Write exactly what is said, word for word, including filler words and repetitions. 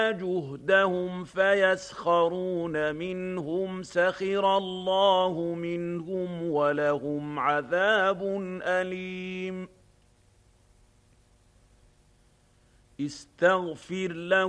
جهدهم فيسخرون منهم سخر الله منهم ولهم عذاب أليم استغفر لهم